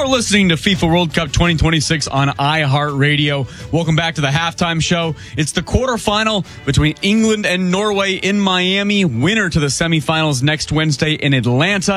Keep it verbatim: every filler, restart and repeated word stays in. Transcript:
You're listening to FIFA World Cup twenty twenty-six on iHeartRadio. Welcome back to the halftime show. It's the quarterfinal between England and Norway in Miami. Winner to the semifinals next Wednesday in Atlanta.